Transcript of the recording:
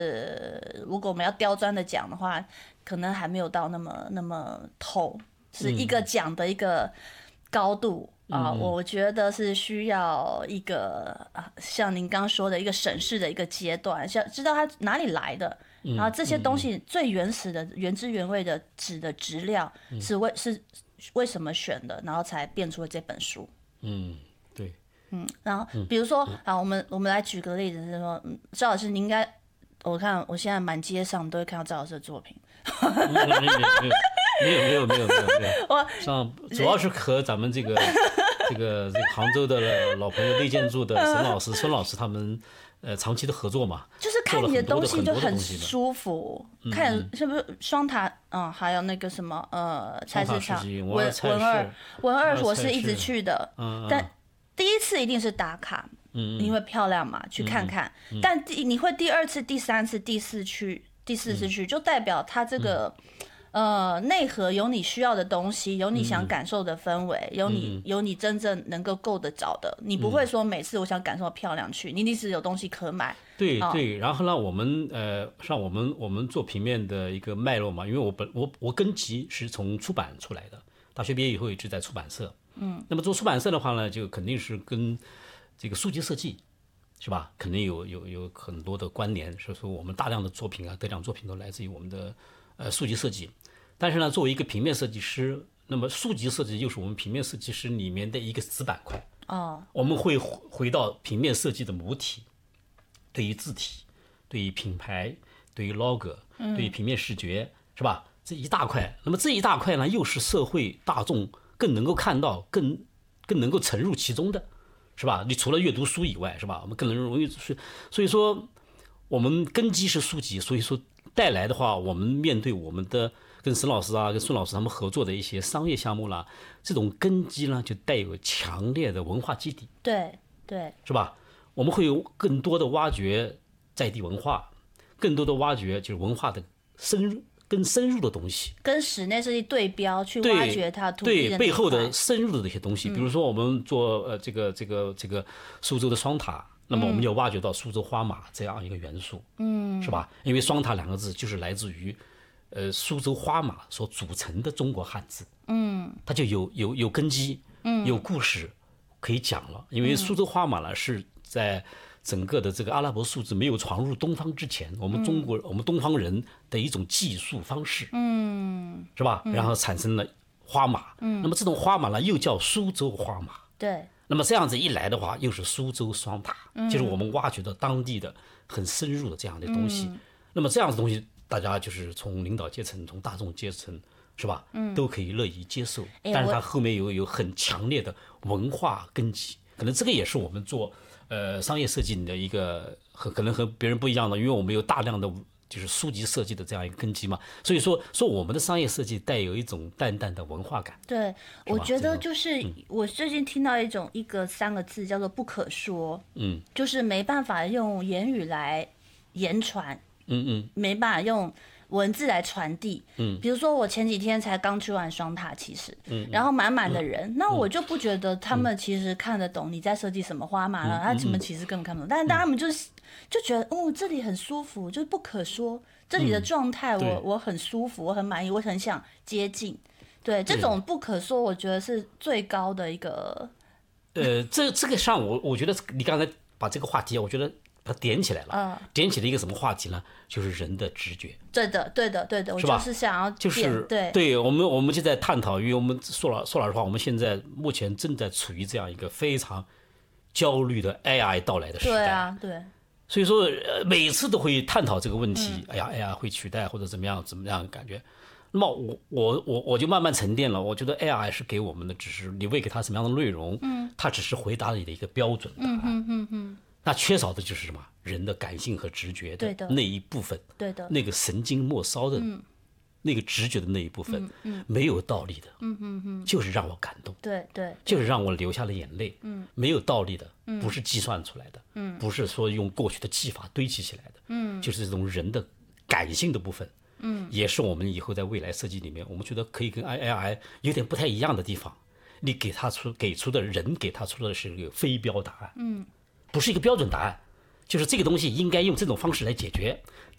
如果我们要刁钻的讲的话，可能还没有到那么透，是一个讲的一个高度啊。我觉得是需要一个像您刚说的一个审视的一个阶段，像知道它哪里来的，然后这些东西最原始的、原汁原味的纸的质料是为什么选的，然后才变出了这本书。 对。 然后比如说，好，我们来举个例子，是说，赵老师，你应该，我看我现在满街上都会看到赵老师的作品。 没有， 我主要是和咱们这个杭州的老朋友内建筑的沈老师、孙老师他们长期的合作嘛， 就是看你的东西就很舒舒服，看是不是双塔，还有那个什么菜市场文二，我是一直去的，但第一次一定是打卡，因为漂亮嘛，去看看。但你会第二次、第三次、第四次去，就代表它这个内核有你需要的东西，有你想感受的氛围，有你真正能够够得着的。你不会说每次我想感受漂亮去，你只有东西可买。 对。然后呢，我们做平面的一个脉络嘛，因为我根基是从出版出来的，大学毕业以后一直在出版社。那么做出版社的话呢，就肯定是跟这个书籍设计，是吧？肯定有很多的关联，所以说我们大量的作品得奖作品都来自于我们的书籍设计。但是呢，作为一个平面设计师，那么书籍设计又是我们平面设计师里面的一个子板块。我们会回到平面设计的母体，对于字体，对于品牌，对于 logo，对于平面视觉，是吧？这一大块。那么这一大块呢，又是社会大众更能够看到、更能够沉入其中的，是吧？你除了阅读书以外，是吧？我们更容易去，所以说我们根基是书籍，所以说带来的话，我们面对我们的跟沈老师跟孙老师他们合作的一些商业项目啦，这种根基呢，就带有强烈的文化基底， 对， 是吧？我们会有更多的挖掘在地文化，更多的挖掘就是文化的更深入的东西， 跟室内设计对标，去挖掘它土地的背后的深入的这些东西。比如说我们做这个苏州的双塔，那么我们要挖掘到苏州花马这样一个元素，是吧？因为双塔两个字就是来自于苏州花马所组成的中国汉字，它就有根基，有故事可以讲了。因为苏州花马呢是在整个的这个阿拉伯数字没有传入东方之前，我们东方人的一种计数方式，是吧？然后产生了花马，那么这种花马呢又叫苏州花马， 对。 那么这样子一来的话，又是苏州双塔，就是我们挖掘到当地的很深入的这样的东西。那么这样子东西，大家就是从领导阶层、从大众阶层，是吧？都可以乐意接受。但是它后面有很强烈的文化根基，可能这个也是我们做商业设计的一个可能和别人不一样的，因为我们有大量的就是书籍设计的这样一个根基嘛，所以说我们的商业设计带有一种淡淡的文化感。 对，我觉得就是我最近听到一个3个字叫做不可说，就是没办法用言语来言传，没办法用文字来传递。比如说我前几天才刚去完双塔，其实，然后满满的人，那我就不觉得他们其实看得懂你在设计什么花马了，他们其实根本看不懂，但是他们就觉得这里很舒服，就是不可说，这里的状态我很舒服，我很满意，我很想接近。对，这种不可说，我觉得是最高的一个。 这个上我觉得你刚才把这个话题，我觉得它点起来了，点起了一个什么话题呢？就是人的直觉。 对的，我就是想要就是对，我们就在探讨，因为我们说老实话，我们现在目前正在处于这样一个非常焦虑的 AI 到来的时代。 对。 所以说每次都会探讨这个问题。哎呀，AI 会取代或者怎么样的感觉。那么我就慢慢沉淀了，我觉得 AI 是给我们的只是你喂给它什么样的内容，它只是回答你的一个标准答案。那缺少的就是什么？人的感性和直觉的那一部分， 对的， 那个神经末梢的那个直觉的那一部分，没有道理的，就是让我感动， 对， 就是让我流下了眼泪，没有道理的，不是计算出来的，不是说用过去的技法堆积起来的，就是这种人的感性的部分，也是我们以后在未来设计里面，我们觉得可以跟 AI 有点不太一样的地方。你给他出的人给他出的是一个非标答案，不是一个标准答案，就是这个东西应该用这种方式来解决，